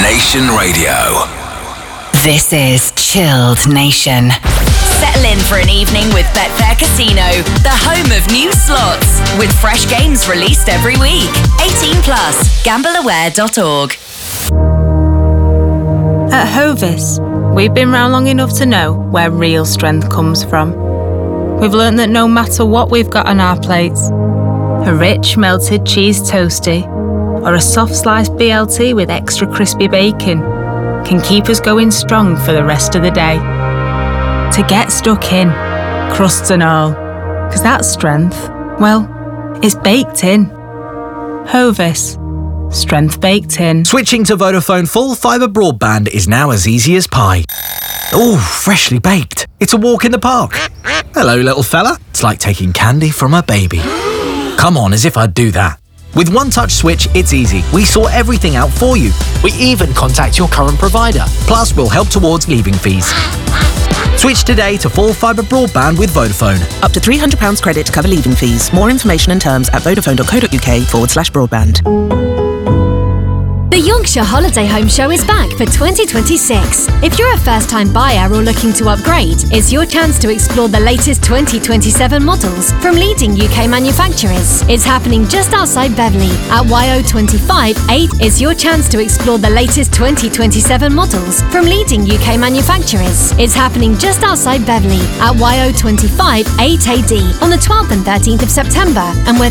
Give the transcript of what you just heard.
Nation Radio. This is Chilled Nation. Settle in for an evening with Betfair Casino, the home of new slots, with fresh games released every week. 18 plus, gambleaware.org. At Hovis, we've been round long enough to know where real strength comes from. We've learned that no matter what we've got on our plates, a rich melted cheese toastie or a soft sliced BLT with extra crispy bacon can keep us going strong for the rest of the day. To get stuck in, crusts and all, because that strength, well, it's baked in. Hovis. Strength baked in. Switching to Vodafone full fibre broadband is now as easy as pie. Ooh, freshly baked. It's a walk in the park. Hello, little fella. It's like taking candy from a baby. Come on, as if I'd do that. With One Touch Switch, it's easy. We sort everything out for you. We even contact your current provider. Plus, we'll help towards leaving fees. Switch today to full fibre broadband with Vodafone. Up to £300 credit to cover leaving fees. More information and terms at vodafone.co.uk/broadband. The Yorkshire Holiday Home Show is back for 2026. If you're a first-time buyer or looking to upgrade, it's your chance to explore the latest 2027 models from leading UK manufacturers. It's happening just outside Beverley at YO25 8. It's your chance to explore the latest 2027 models from leading UK manufacturers. It's happening just outside Beverley at YO25 8AD on the 12th and 13th of September, and